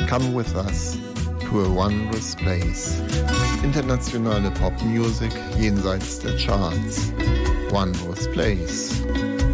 Come with us to a wondrous place. Internationale Popmusik jenseits der Charts. Wondrous Place.